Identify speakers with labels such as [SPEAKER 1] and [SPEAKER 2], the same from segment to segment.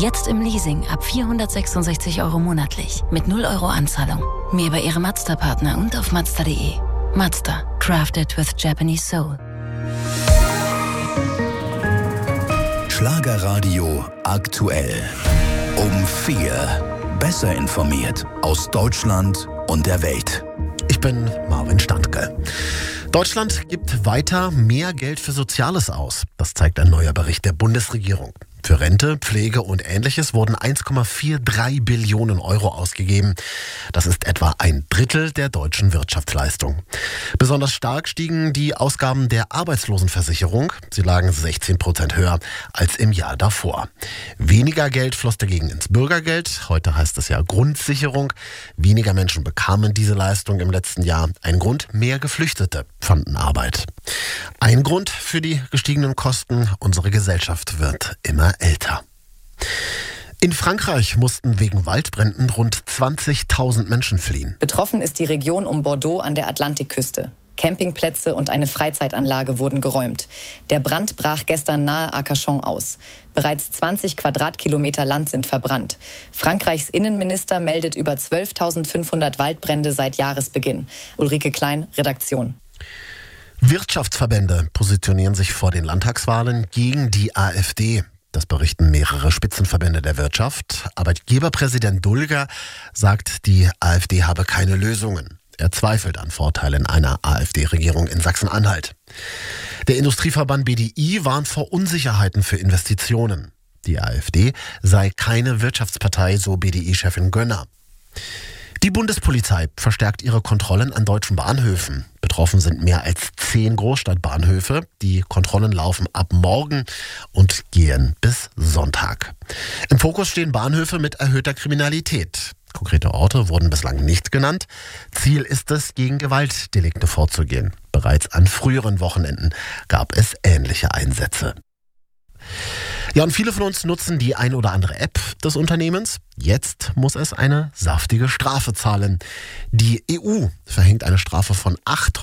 [SPEAKER 1] Jetzt im Leasing ab 466 € monatlich mit 0 € Anzahlung. Mehr bei Ihrem Mazda-Partner und auf Mazda.de. Mazda. Crafted with Japanese Soul.
[SPEAKER 2] Schlagerradio aktuell. Um 4. Besser informiert aus Deutschland und der Welt.
[SPEAKER 3] Ich bin Marvin Standke. Deutschland gibt weiter mehr Geld für Soziales aus. Das zeigt ein neuer Bericht der Bundesregierung. Für Rente, Pflege und Ähnliches wurden 1,43 Billionen € ausgegeben. Das ist etwa ein Drittel der deutschen Wirtschaftsleistung. Besonders stark stiegen die Ausgaben der Arbeitslosenversicherung. Sie lagen 16% höher als im Jahr davor. Weniger Geld floss dagegen ins Bürgergeld. Heute heißt es ja Grundsicherung. Weniger Menschen bekamen diese Leistung im letzten Jahr. Ein Grund: mehr Geflüchtete fanden Arbeit. Ein Grund für die gestiegenen Kosten: unsere Gesellschaft wird immer älter. In Frankreich mussten wegen Waldbränden rund 20.000 Menschen fliehen.
[SPEAKER 4] Betroffen ist die Region um Bordeaux an der Atlantikküste. Campingplätze und eine Freizeitanlage wurden geräumt. Der Brand brach gestern nahe Arcachon aus. Bereits 20 Quadratkilometer Land sind verbrannt. Frankreichs Innenminister meldet über 12.500 Waldbrände seit Jahresbeginn. Ulrike Klein, Redaktion.
[SPEAKER 3] Wirtschaftsverbände positionieren sich vor den Landtagswahlen gegen die AfD. Das berichten mehrere Spitzenverbände der Wirtschaft. Arbeitgeberpräsident Dulger sagt, die AfD habe keine Lösungen. Er zweifelt an Vorteilen einer AfD-Regierung in Sachsen-Anhalt. Der Industrieverband BDI warnt vor Unsicherheiten für Investitionen. Die AfD sei keine Wirtschaftspartei, so BDI-Chefin Gönner. Die Bundespolizei verstärkt ihre Kontrollen an deutschen Bahnhöfen. Betroffen sind mehr als 10 Großstadtbahnhöfe. Die Kontrollen laufen ab morgen und gehen bis Sonntag. Im Fokus stehen Bahnhöfe mit erhöhter Kriminalität. Konkrete Orte wurden bislang nicht genannt. Ziel ist es, gegen Gewaltdelikte vorzugehen. Bereits an früheren Wochenenden gab es ähnliche Einsätze. Ja, und viele von uns nutzen die ein oder andere App des Unternehmens. Jetzt muss es eine saftige Strafe zahlen. Die EU verhängt eine Strafe von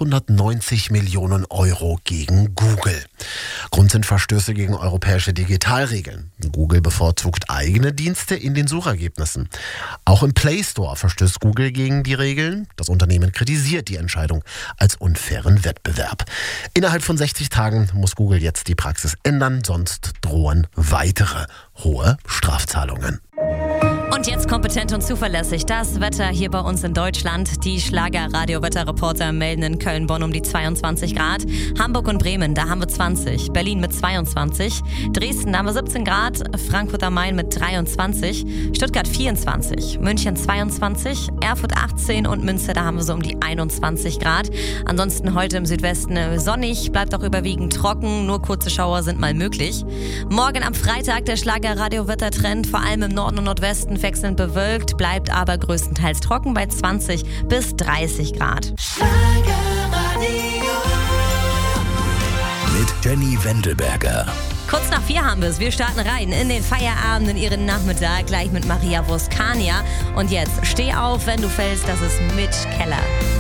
[SPEAKER 3] 890 Millionen € gegen Google. Grund sind Verstöße gegen europäische Digitalregeln. Google bevorzugt eigene Dienste in den Suchergebnissen. Auch im Play Store verstößt Google gegen die Regeln. Das Unternehmen kritisiert die Entscheidung als unfairen Wettbewerb. Innerhalb von 60 Tagen muss Google jetzt die Praxis ändern, sonst drohen weitere hohe Strafzahlungen.
[SPEAKER 5] Und jetzt kompetent und zuverlässig das Wetter hier bei uns in Deutschland. Die Schlager-Radio-Wetterreporter melden in Köln, Bonn um die 22 Grad. Hamburg und Bremen, da haben wir 20. Berlin mit 22. Dresden, da haben wir 17 Grad. Frankfurt am Main mit 23. Stuttgart 24. München 22. Erfurt 18 und Münster, da haben wir so um die 21 Grad. Ansonsten heute im Südwesten sonnig, bleibt auch überwiegend trocken. Nur kurze Schauer sind mal möglich. Morgen am Freitag der Schlager-Radio-Wettertrend, vor allem im Norden und Nordwesten wechselnd bewölkt, bleibt aber größtenteils trocken bei 20 bis 30 Grad.
[SPEAKER 2] Mit Jenny Wendelberger.
[SPEAKER 5] Kurz nach 4 haben wir es. Wir starten rein in den Feierabend, in ihren Nachmittag, gleich mit Maria Voskania. Und jetzt steh auf, wenn du fällst, das ist Mitch Keller.